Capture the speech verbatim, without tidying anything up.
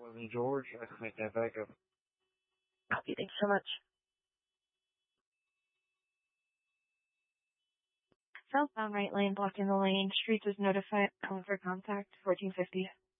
wasn't George. I can make that backup. Copy. Thanks so much. Southbound right lane blocking the lane. Streets is notified. Calling for contact. fourteen fifty.